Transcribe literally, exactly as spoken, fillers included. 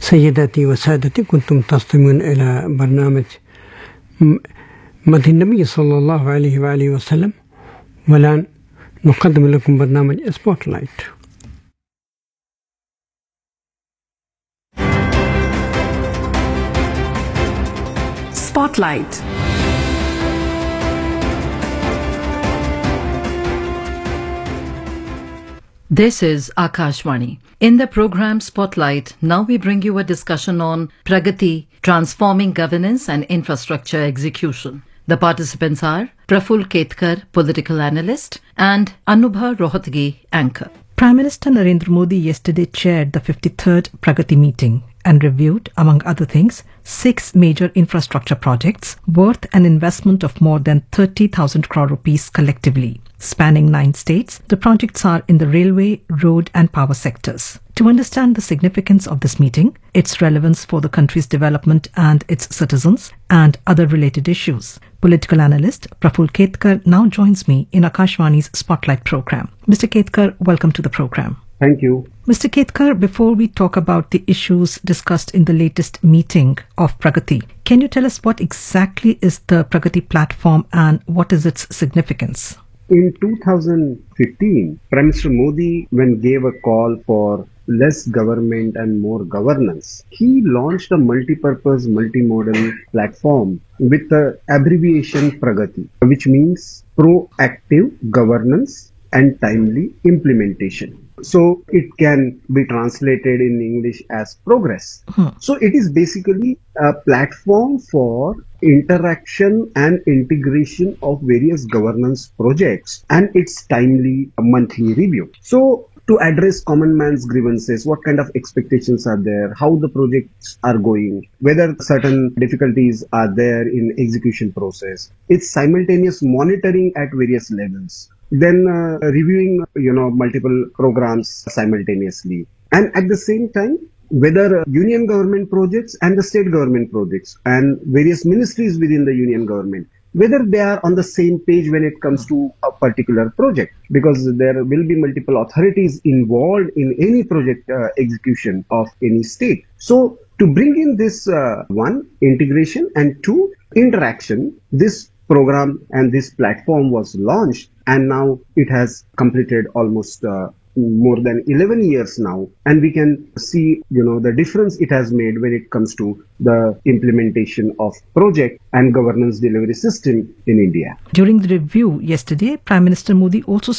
سيداتي وسادتي، كنتم تستمعون إلى برنامج مدح النبي صلى الله عليه وآله وسلم، والآن نقدم لكم برنامج سبوت لايت. Spotlight. This is Akashvani. In the program Spotlight, now we bring you a discussion on Pragati, transforming governance and infrastructure execution. The participants are Praful Ketkar, political analyst, and Anubha Rohatgi, anchor. Prime Minister Narendra Modi yesterday chaired the fifty-third Pragati meeting and reviewed, among other things, six major infrastructure projects worth an investment of more than thirty thousand crore rupees collectively. Spanning nine states, the projects are in the railway, road and power sectors. To understand the significance of this meeting, its relevance for the country's development and its citizens, and other related issues, political analyst Praful Ketkar now joins me in Akashvani's Spotlight program. Mister Ketkar, welcome to the program. Thank you. Mister Ketkar, before we talk about the issues discussed in the latest meeting of Pragati, can you tell us what exactly is the Pragati platform and what is its significance? In two thousand fifteen, Prime Minister Modi, when gave a call for less government and more governance, he launched a multi-purpose, multimodal platform with the abbreviation Pragati, which means proactive governance and timely implementation. So it can be translated in English as progress. Hmm. So it is basically a platform for interaction and integration of various governance projects and its timely monthly review. So to address common man's grievances, what kind of expectations are there, how the projects are going, whether certain difficulties are there in execution process. It's simultaneous monitoring at various levels. Then uh, reviewing, you know, multiple programs simultaneously. And at the same time, whether uh, union government projects and the state government projects and various ministries within the union government, whether they are on the same page when it comes to a particular project, because there will be multiple authorities involved in any project uh, execution of any state. So to bring in this uh, one, integration, and two, interaction, this program and this platform was launched, and now it has completed almost uh, more than eleven years now, and we can see, you know, the difference it has made when it comes to the implementation of project and governance delivery system in India. During the review yesterday, Prime Minister Modi also